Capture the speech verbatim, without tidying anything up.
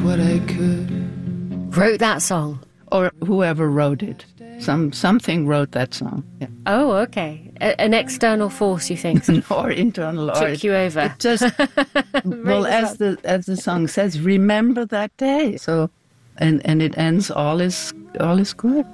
what I could. Wrote that song? Or whoever wrote it. Some Something wrote that song. Yeah. Oh, okay. A- an external force, you think? Or internal. Took or you over. It just, well, as the as the song says, remember that day. So, and, and it ends, all is, all is good.